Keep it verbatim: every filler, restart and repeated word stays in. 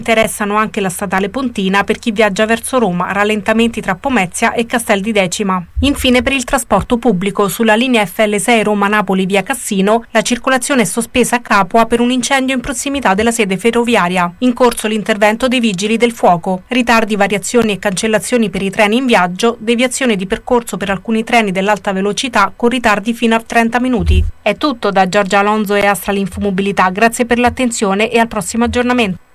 Interessano anche la statale Pontina per chi viaggia verso Roma, rallentamenti tra Pomezia e Castel di Decima. Infine, per il trasporto pubblico, sulla linea F L sei Roma-Napoli via Cassino, la circolazione è sospesa a Capua per un incendio in prossimità della sede ferroviaria. In corso l'intervento dei vigili del fuoco. Ritardi, variazioni e cancellazioni per i treni in viaggio, deviazione di percorso per alcuni treni dell'alta velocità con ritardi fino a trenta minuti. È tutto da Giorgia Alonso e Astralinfomobilità. Grazie per l'attenzione e al prossimo aggiornamento.